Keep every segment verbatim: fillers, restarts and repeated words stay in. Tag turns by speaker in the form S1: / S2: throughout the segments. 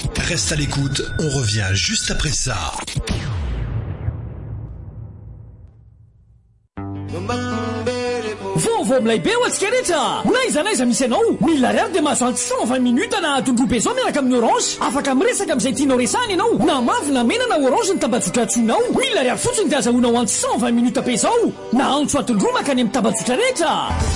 S1: Reste à l'écoute, on revient juste après ça.
S2: Vovô milaibe ho antsika rehetra naiza naiza misy anao mila ariary dia mahazo antsy cent vingt minutes na tondro-peso miaraka amin'ny orange afaka miresaka amin'izay tianao resahany ianao na mavy na mena na orange ny tambazotra antsoinao mila ariary fotsiny dia azahoanao antsy cent vingt minutes pesao na antso atondro makany amin'ny tambazotra rehetra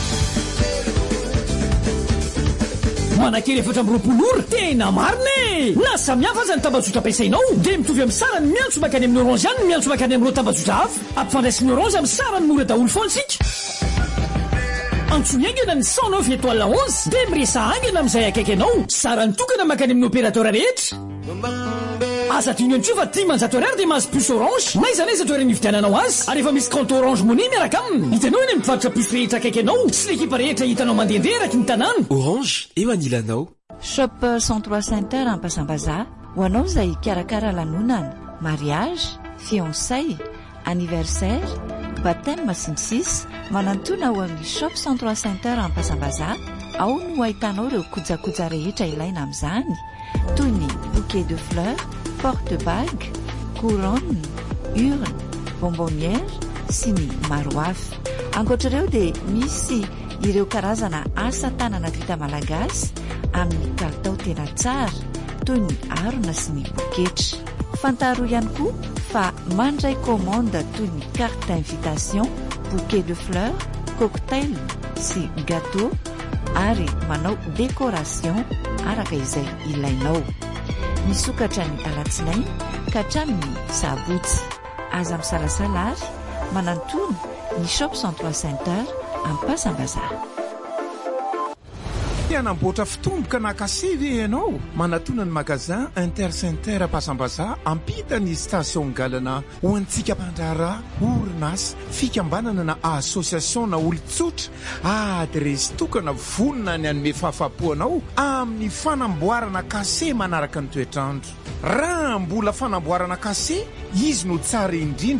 S2: manakely efatra amby roapolo ora tena marina e na samihafa aza ny tambazotra ampiasainao dia mitovy amin'ny sarany miantso makany amin'ny orange ihany ny miantso makany amin'ireo tambazotra hafa ampifandraisin'ny orange amin'ny sarany mora daholo foantsika antsoiangana ny cent neuf étoile onze dia miresa angana amin'izay akaiky anao sarany tokana makany amin'ny opérateur rehetra aza tiany antsio fa tia manjato ariary dia mahazo puce orange naiza naiza toerana ividiananao azy ary efa misy compte orange money miaraka aminy hitanao eny mivarotra puce rehetra akaiky anao sy l'ekipa rehetra hitanao mandehandeha eraky ny tanàna
S3: orange eo anilanao
S4: shop cent trois center ampasambaza ho anao izay karakara lanonana mariage fiançay anniversaire baptême sinsis manantona ho amin'ny shop cent trois center ampasambaza ao no ahitanao ireo kojakoja rehetra ilaina amin'izany toy ny bouquet de fleurs porte bague couronne urne bonbonnière sy ny maro hafa ankoatr'ireo dia misy ireo karazana asa tanana vita malagasy amin'ny kalitao tena tsara toy ny harona sy ny poketra fantaro ihany koa fa mandray commande toy ny carte d'invitation bouquet de fleurs cocktail sy gâteau ary manao décoration araka izay ilainao misokatra ny alatsinainy ka hatramin'ny sabotsy aza misalasala ary manantony ny shop cent trois center ampasambaza
S5: anamboatra fitomboka nakasivy ianao manatona ny magazin intercenter ampasambaza ampita ny station galana ho antsika mpandrara orinasa fikambanana na association na olon-tsotra adresy tokana vonona ny anome fahafapoanao amin'ny fanamboarana kase manaraka ny toetrandro raha mbola fanamboarana kase izy no tsara indrindra